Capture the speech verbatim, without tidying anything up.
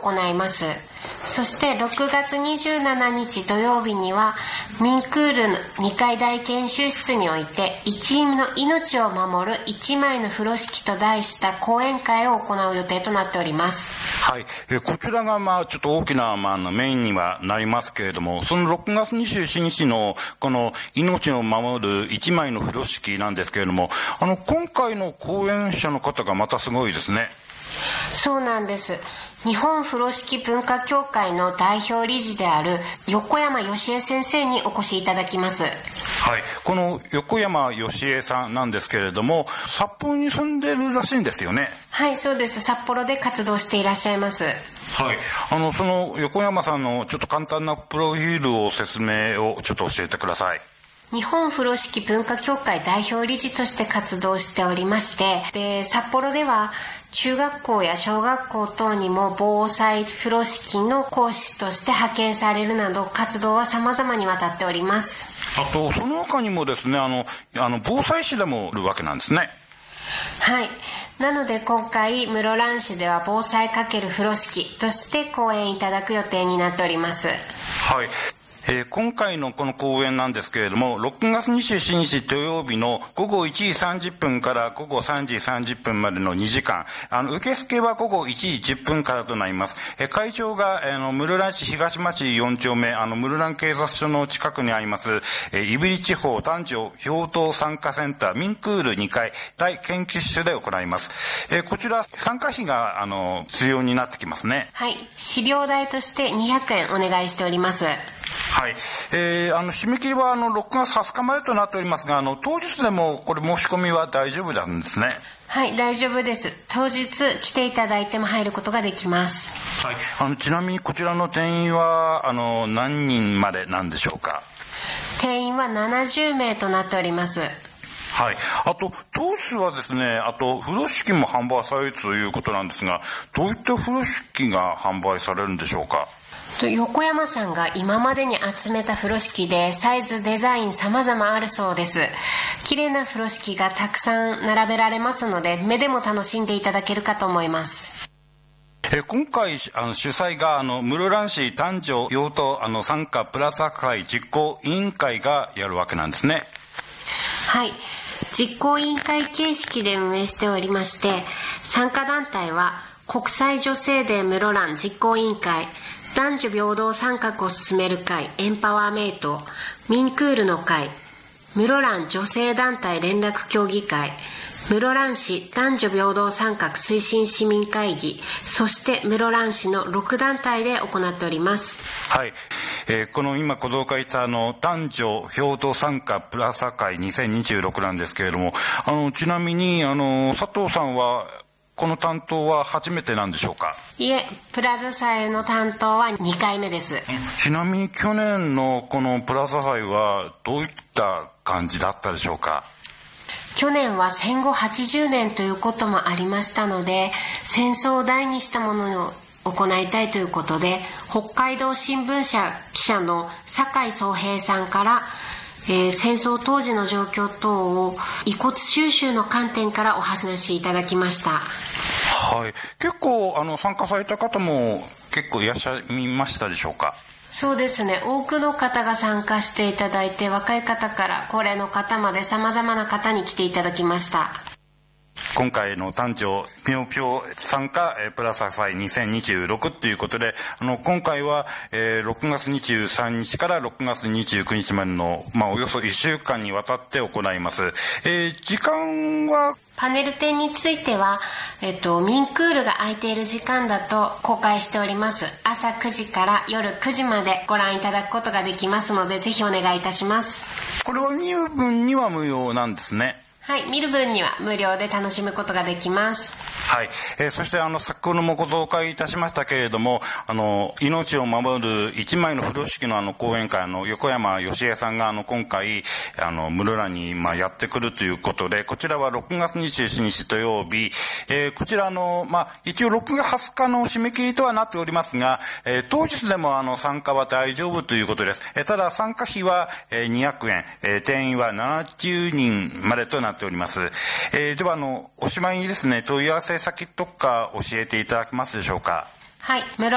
行います。そしてろくがつにじゅうしちにち土曜日にはミンクールのにかい大研修室において一員の命を守るいちまいの風呂敷と題した講演会を行う予定となっております。 はい、えこちらがまあちょっと大きな、まあ、メインにはなりますけれども、そのろくがつにじゅうしちにちのこの命を守るいちまいの風呂敷なんですけれども、あの今回の講演者の方がまたすごいですね。 そうなんです。日本風呂敷文化協会の代表理事である横山義恵先生にお越しいただきます。 はい、この横山義恵さんなんですけれども、札幌に住んでるらしいんですよね。 はい、そうです。札幌で活動していらっしゃいます。はい、 あのその横山さんのちょっと簡単なプロフィールを説明をちょっと教えてください。 日本風呂敷文化協会代表理事として活動しておりまして、で札幌では中学校や小学校等にも防災風呂敷の講師として派遣されるなど活動は様々にわたっております。 あとその他にもですね、あのあの防災士でもいるわけなんですね。 はい、なので今回室蘭市では防災×風呂敷として講演いただく予定になっております。 はい、えー、今回のこの講演なんですけれども、ろくがつにじゅうしちにち土曜日のごごいちじさんじゅっぷんからごごさんじさんじゅっぷんまでのにじかん、あの受付はごごいちじじゅっぷんからとなります。えー、会場が、えー、の室蘭市東町よんちょうめ、あの室蘭警察署の近くにあります、えー、胆振地方男女共同参加センターミンクールにかい大研究室で行います。えー、こちら参加費があの必要になってきますね。 はい、資料代としてにひゃくえんお願いしております。 はい、えー、あの締め切りはあのろくがつはつかまでとなっておりますが、あの当日でもこれ申し込みは大丈夫なんですね。 はい、大丈夫です。当日来ていただいても入ることができます。 はい、あのちなみにこちらの定員はあの何人までなんでしょうか。 定員はななじゅうめいとなっております。 はい、あと当日はですね、あと風呂敷も販売されるということなんですが、どういった風呂敷が販売されるんでしょうか。 横山さんが今までに集めた風呂敷でサイズデザイン様々あるそうです。綺麗な風呂敷がたくさん並べられますので、目でも楽しんでいただけるかと思います。 え今回あの主催があの室蘭市男女用途あの参加プラザ会実行委員会がやるわけなんですね。 はい、実行委員会形式で運営しておりまして、参加団体は国際女性デー室蘭実行委員会、男女平等参画を進める会エンパワーメイト、ミンクールの会、室蘭女性団体連絡協議会、室蘭市男女平等参画推進市民会議、そして室蘭市のろくだんたいで行っております。 はい、えー、この今ご紹介したあの男女平等参加プラザ会にせんにじゅうろくなんですけれども、あのちなみにあの佐藤さんはこの担当は初めてなんでしょうか。 いえ、プラザ祭の担当はにかいめです。 ちなみに去年のこのプラザ祭はどういった感じだったでしょうか。 去年は戦後はちじゅうねんということもありましたので、戦争を題にしたものを行いたいということで、北海道新聞社記者の酒井宗平さんから、えー、戦争当時の状況等を遺骨収集の観点からお話しいただきました。 はい、結構あの参加された方も結構いらっしゃいましたでしょうか。 そうですね、多くの方が参加していただいて、若い方から高齢の方まで様々な方に来ていただきました。 今回の男女ぴょぴょ参加プラザ祭にせんにじゅうろくということで、あの今回は、えー、ろくがつにじゅうさんにちからろくがつにじゅうくにちまでの、まあ、およそいっしゅうかんにわたって行います。えー、時間はパネル展については、えっと、ミンクールが空いている時間だと公開しております。朝くじから夜くじまでご覧いただくことができますので、ぜひお願いいたします。 これは見る分には無料なんですね。 はい、見る分には無料で楽しむことができます。 はい、えー、そしてあの先ほどもご紹介いたしましたけれども、あの命を守る一枚の風呂敷のあの講演会の横山義恵さんがあの今回あの室蘭にまあやってくるということで、こちらはろくがつにじゅうしちにち土曜日、えー、こちらのまあ一応ろくがつはつかの締め切りとはなっておりますが、えー、当日でもあの参加は大丈夫ということです。えー、ただ参加費は、えー、にひゃくえん、えー、定員はななじゅうにんまでとなっております。えー、ではあのおしまいにですね、問い合わせ先とか教えていただけますでしょうか。 はい、